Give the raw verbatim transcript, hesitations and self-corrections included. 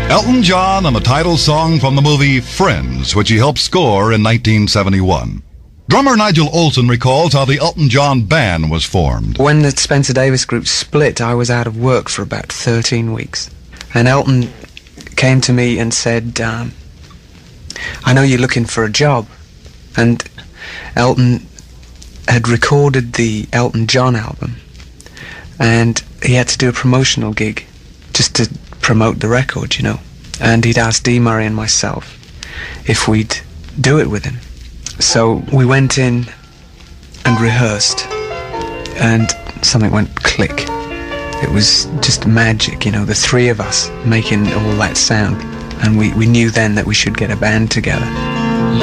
Elton John and the title song from the movie Friends, which he helped score in nineteen seventy-one. Drummer Nigel Olsson recalls how the Elton John Band was formed. When the Spencer Davis Group split, I was out of work for about thirteen weeks. And Elton came to me and said, um, I know you're looking for a job. And Elton had recorded the Elton John album, and he had to do a promotional gig just to promote the record, you know. And he'd asked Dee Murray and myself if we'd do it with him. So we went in and rehearsed, and something went click. It was just magic, you know, the three of us making all that sound. And we, we knew then that we should get a band together.